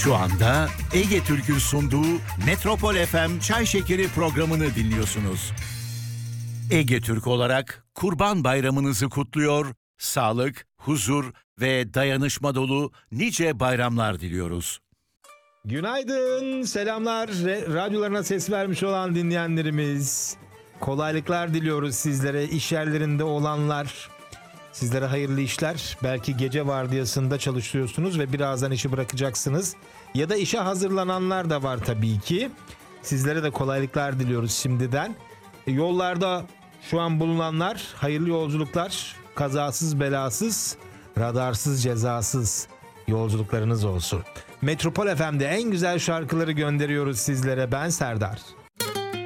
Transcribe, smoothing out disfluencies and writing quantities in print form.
Şu anda Ege Türk'ün sunduğu Metropol FM Çay Şekeri programını dinliyorsunuz. Ege Türk olarak Kurban Bayramınızı kutluyor, sağlık, huzur ve dayanışma dolu nice bayramlar diliyoruz. Günaydın, selamlar. Radyolarına ses vermiş olan dinleyenlerimiz. Kolaylıklar diliyoruz sizlere, iş yerlerinde olanlar. Sizlere hayırlı işler. Belki gece vardiyasında çalışıyorsunuz ve birazdan işi bırakacaksınız. Ya da işe hazırlananlar da var tabii ki. Sizlere de kolaylıklar diliyoruz şimdiden. Yollarda şu an bulunanlar hayırlı yolculuklar. Kazasız belasız, radarsız cezasız yolculuklarınız olsun. Metropol FM'de en güzel şarkıları gönderiyoruz sizlere. Ben Serdar.